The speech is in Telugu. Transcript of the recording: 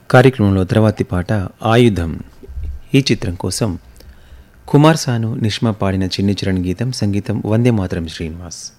కార్యక్రమంలో తర్వాతి పాట ఆయుధం. ఈ చిత్రం కోసం కుమార్ సాను, నిష్మా పాడిన చిన్ని చిరణ్ గీతం, సంగీతం వందే మాతరం శ్రీనివాస్.